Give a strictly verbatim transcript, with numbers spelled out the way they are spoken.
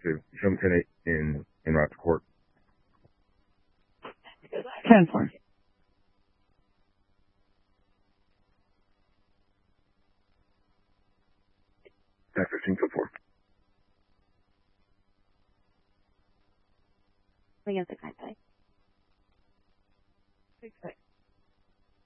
to show them ten eight in, in route to court. ten four. ten fifteen, code four. Against the kind of. Six six.